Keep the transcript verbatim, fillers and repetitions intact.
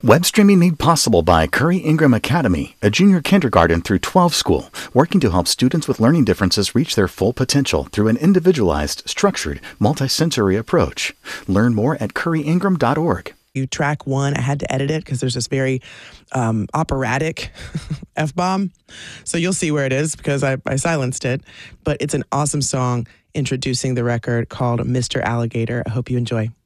Web streaming made possible by Curry Ingram Academy, a junior kindergarten through twelve school, working to help students with learning differences reach their full potential through an individualized, structured, multisensory approach. Learn more at curry ingram dot org. You track one, I had to edit it because there's this very um, operatic F-bomb. So you'll see where it is because I, I silenced it. But it's an awesome song introducing the record called Mister Alligator. I hope you enjoy.